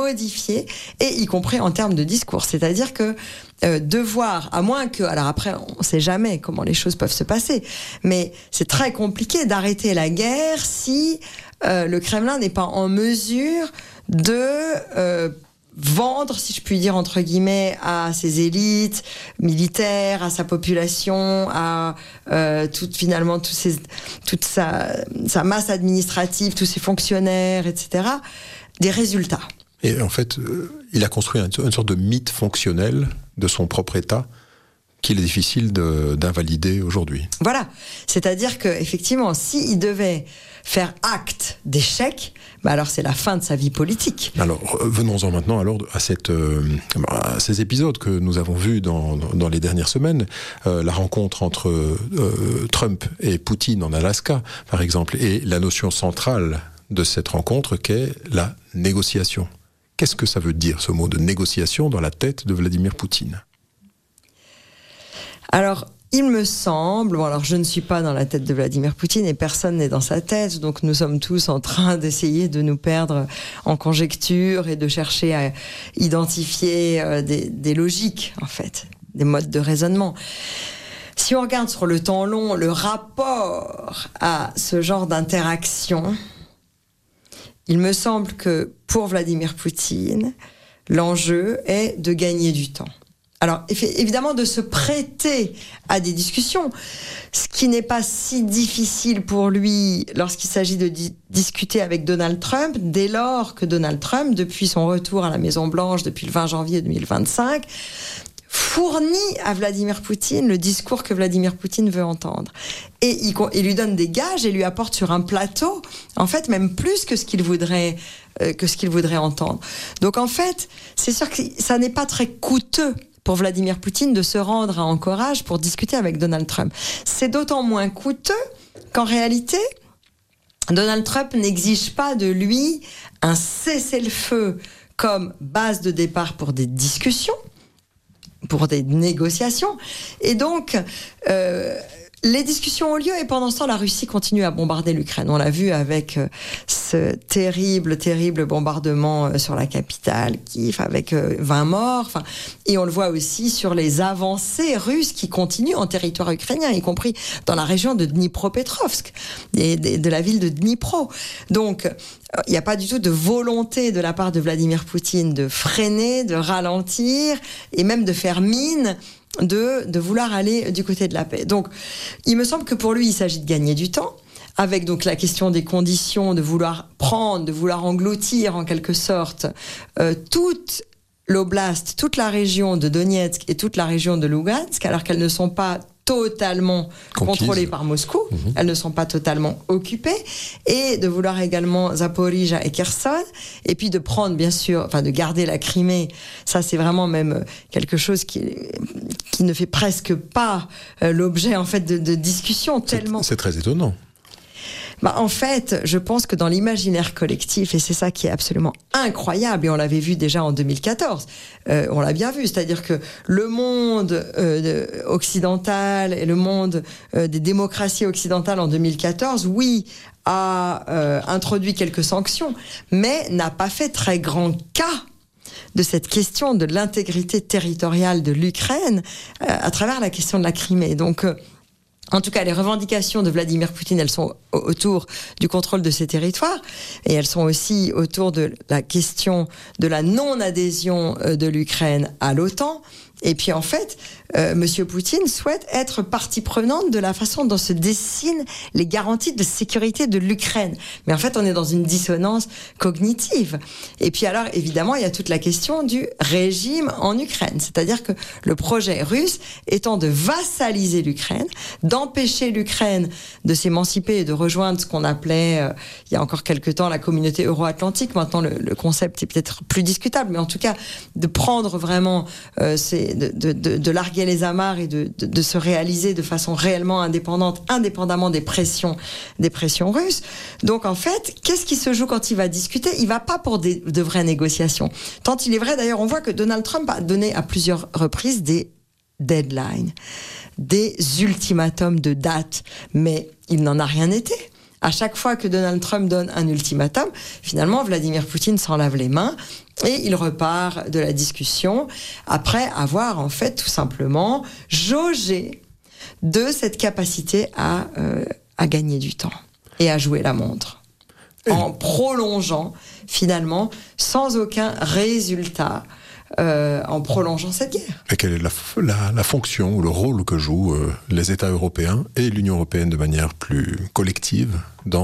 modifier, et y compris en termes de discours. C'est-à-dire que devoir, à moins que, alors après, on ne sait jamais comment les choses peuvent se passer, mais c'est très compliqué d'arrêter la guerre si le Kremlin n'est pas en mesure de vendre, si je puis dire, entre guillemets, à ses élites militaires, à sa population, à toute sa masse administrative, tous ses fonctionnaires, etc., des résultats. Et en fait, il a construit une sorte de mythe fonctionnel de son propre État qu'il est difficile d'invalider aujourd'hui. Voilà. C'est-à-dire qu'effectivement, s'il devait faire acte d'échec, alors c'est la fin de sa vie politique. Alors, venons-en maintenant à ces épisodes que nous avons vus dans les dernières semaines. La rencontre entre Trump et Poutine en Alaska, par exemple, et la notion centrale de cette rencontre qu'est la négociation. Qu'est-ce que ça veut dire, ce mot de négociation, dans la tête de Vladimir Poutine ? Alors, il me semble, alors je ne suis pas dans la tête de Vladimir Poutine et personne n'est dans sa tête, donc nous sommes tous en train d'essayer de nous perdre en conjectures et de chercher à identifier des logiques, en fait, des modes de raisonnement. Si on regarde sur le temps long, le rapport à ce genre d'interaction, il me semble que pour Vladimir Poutine, l'enjeu est de gagner du temps. Alors, évidemment, de se prêter à des discussions, ce qui n'est pas si difficile pour lui lorsqu'il s'agit de discuter avec Donald Trump, dès lors que Donald Trump, depuis son retour à la Maison-Blanche, depuis le 20 janvier 2025, fournit à Vladimir Poutine le discours que Vladimir Poutine veut entendre. Et il lui donne des gages et lui apporte sur un plateau, en fait, même plus que ce qu'il voudrait entendre. Donc, en fait, c'est sûr que ça n'est pas très coûteux pour Vladimir Poutine de se rendre à Anchorage pour discuter avec Donald Trump. C'est d'autant moins coûteux qu'en réalité, Donald Trump n'exige pas de lui un cessez-le-feu comme base de départ pour des discussions, pour des négociations. Et donc, les discussions ont lieu et pendant ce temps, la Russie continue à bombarder l'Ukraine. On l'a vu avec ce terrible bombardement sur la capitale, Kiev, avec 20 morts. Et on le voit aussi sur les avancées russes qui continuent en territoire ukrainien, y compris dans la région de Dnipropetrovsk, de la ville de Dnipro. Donc, il n'y a pas du tout de volonté de la part de Vladimir Poutine de freiner, de ralentir et même de faire mine de vouloir aller du côté de la paix. Donc, il me semble que pour lui, il s'agit de gagner du temps, avec donc la question des conditions, de vouloir engloutir en quelque sorte toute l'oblast, toute la région de Donetsk et toute la région de Lugansk, alors qu'elles ne sont pas totalement contrôlées par Moscou, elles ne sont pas totalement occupées, et de vouloir également Zaporizhzhia et Kherson, et puis de prendre bien sûr, de garder la Crimée. Ça, c'est vraiment même quelque chose qui ne fait presque pas l'objet en fait de discussions tellement. C'est très étonnant. En fait, je pense que dans l'imaginaire collectif, et c'est ça qui est absolument incroyable, et on l'avait vu déjà en 2014, on l'a bien vu, c'est-à-dire que le monde occidental et le monde des démocraties occidentales en 2014, oui, a introduit quelques sanctions, mais n'a pas fait très grand cas de cette question de l'intégrité territoriale de l'Ukraine à travers la question de la Crimée. Donc, en tout cas, les revendications de Vladimir Poutine, elles sont autour du contrôle de ces territoires et elles sont aussi autour de la question de la non-adhésion de l'Ukraine à l'OTAN. Et puis en fait, Monsieur Poutine souhaite être partie prenante de la façon dont se dessinent les garanties de sécurité de l'Ukraine. Mais en fait, on est dans une dissonance cognitive. Et puis alors, évidemment, il y a toute la question du régime en Ukraine. C'est-à-dire que le projet russe étant de vassaliser l'Ukraine, d'empêcher l'Ukraine de s'émanciper et de rejoindre ce qu'on appelait, il y a encore quelque temps, la communauté euro-atlantique. Maintenant, le concept est peut-être plus discutable, mais en tout cas, de prendre vraiment de larguer les amarres et de se réaliser de façon réellement indépendante, indépendamment des pressions russes. Donc en fait, qu'est-ce qui se joue quand il va discuter ? Il va pas pour de vraies négociations. Tant il est vrai, d'ailleurs, on voit que Donald Trump a donné à plusieurs reprises des deadlines, des ultimatums de date, mais il n'en a rien été. À chaque fois que Donald Trump donne un ultimatum, finalement, Vladimir Poutine s'en lave les mains Et il repart de la discussion après avoir en fait tout simplement jaugé de cette capacité à gagner du temps et à jouer la montre en prolongeant finalement sans aucun résultat en prolongeant cette guerre. Et quelle est la fonction ou le rôle que jouent les États européens et l'Union européenne de manière plus collective dans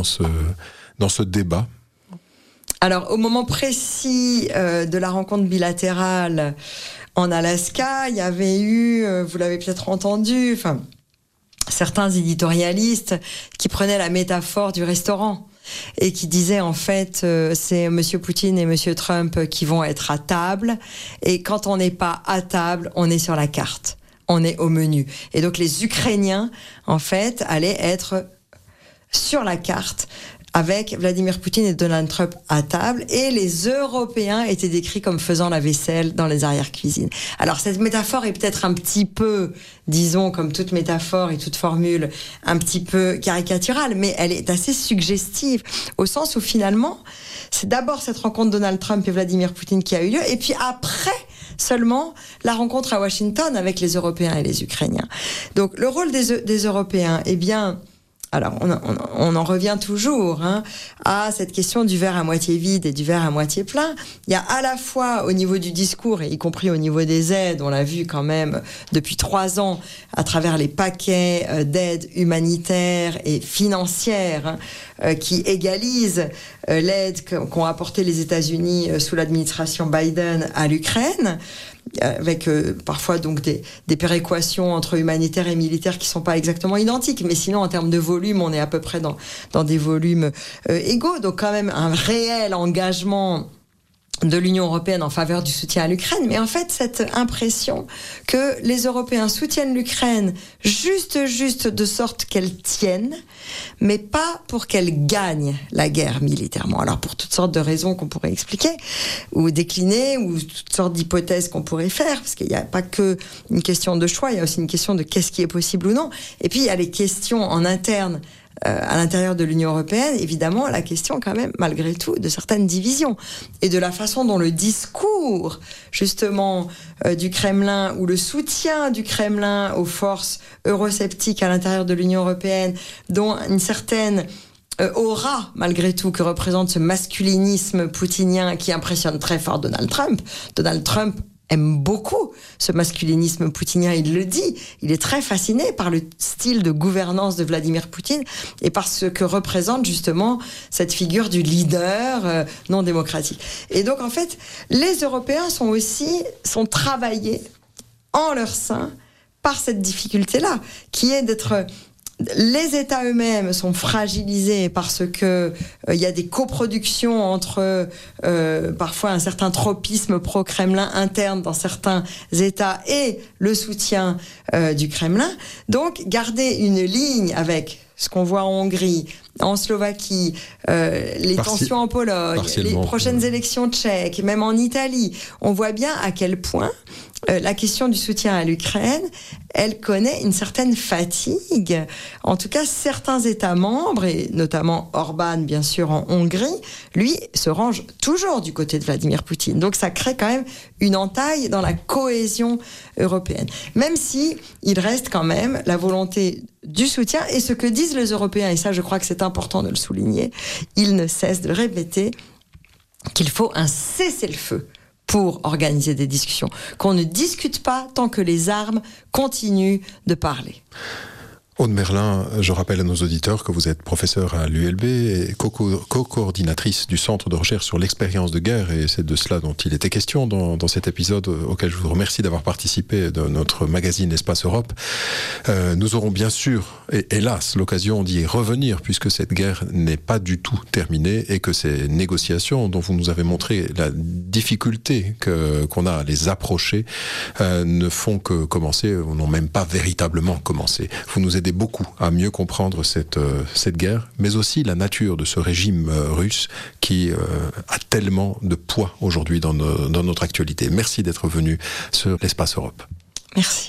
ce débat? Alors, au moment précis de la rencontre bilatérale en Alaska, il y avait eu, vous l'avez peut-être entendu, certains éditorialistes qui prenaient la métaphore du restaurant et qui disaient en fait c'est Monsieur Poutine et Monsieur Trump qui vont être à table, et quand on n'est pas à table, on est sur la carte, on est au menu. Et donc les Ukrainiens en fait allaient être sur la carte avec Vladimir Poutine et Donald Trump à table, et les Européens étaient décrits comme faisant la vaisselle dans les arrière-cuisines. Alors cette métaphore est peut-être un petit peu, disons, comme toute métaphore et toute formule, un petit peu caricaturale, mais elle est assez suggestive, au sens où finalement, c'est d'abord cette rencontre Donald Trump et Vladimir Poutine qui a eu lieu, et puis après seulement la rencontre à Washington avec les Européens et les Ukrainiens. Donc le rôle des Européens, eh bien... Alors, on en revient toujours à cette question du verre à moitié vide et du verre à moitié plein. Il y a à la fois au niveau du discours, et y compris au niveau des aides, on l'a vu quand même depuis 3 ans, à travers les paquets d'aides humanitaires et financières qui égalisent l'aide qu'ont apporté les États-Unis sous l'administration Biden à l'Ukraine, avec parfois donc des péréquations entre humanitaires et militaires qui sont pas exactement identiques, mais sinon en termes de volume, on est à peu près dans des volumes égaux. Donc quand même un réel engagement de l'Union européenne en faveur du soutien à l'Ukraine, mais en fait cette impression que les Européens soutiennent l'Ukraine juste de sorte qu'elle tienne, mais pas pour qu'elle gagne la guerre militairement. Alors pour toutes sortes de raisons qu'on pourrait expliquer ou décliner, ou toutes sortes d'hypothèses qu'on pourrait faire, parce qu'il n'y a pas que une question de choix, il y a aussi une question de qu'est-ce qui est possible ou non. Et puis il y a les questions en interne à l'intérieur de l'Union européenne, évidemment, la question quand même, malgré tout, de certaines divisions et de la façon dont le discours, justement, du Kremlin, ou le soutien du Kremlin aux forces eurosceptiques à l'intérieur de l'Union européenne, dont une certaine aura, malgré tout, que représente ce masculinisme poutinien qui impressionne très fort Donald Trump. Donald Trump aime beaucoup ce masculinisme poutinien, il le dit. Il est très fasciné par le style de gouvernance de Vladimir Poutine et par ce que représente justement cette figure du leader non démocratique. Et donc en fait, les Européens sont travaillés en leur sein par cette difficulté-là, qui est d'être... Les États eux-mêmes sont fragilisés parce que il y a des coproductions entre parfois un certain tropisme pro-Kremlin interne dans certains États et le soutien du Kremlin. Donc garder une ligne avec ce qu'on voit en Hongrie, en Slovaquie, les tensions en Pologne, les prochaines élections tchèques, même en Italie, on voit bien à quel point la question du soutien à l'Ukraine, elle connaît une certaine fatigue. En tout cas, certains États membres, et notamment Orban, bien sûr, en Hongrie, lui, se range toujours du côté de Vladimir Poutine. Donc ça crée quand même une entaille dans la cohésion européenne. Même si il reste quand même la volonté du soutien, et ce que disent les Européens, et ça je crois que c'est important de le souligner, ils ne cessent de le répéter, qu'il faut un cessez-le-feu pour organiser des discussions, qu'on ne discute pas tant que les armes continuent de parler. Aude Merlin, je rappelle à nos auditeurs que vous êtes professeure à l'ULB et co-coordinatrice du Centre de recherche sur l'expérience de guerre, et c'est de cela dont il était question dans cet épisode auquel je vous remercie d'avoir participé de notre magazine Espace Europe. Nous aurons bien sûr, et hélas, l'occasion d'y revenir, puisque cette guerre n'est pas du tout terminée et que ces négociations dont vous nous avez montré la difficulté qu'on a à les approcher ne font que commencer, ou n'ont même pas véritablement commencé. Vous nous aidez beaucoup à mieux comprendre cette guerre, mais aussi la nature de ce régime russe qui a tellement de poids aujourd'hui dans notre actualité. Merci d'être venu sur l'Espace Europe. Merci.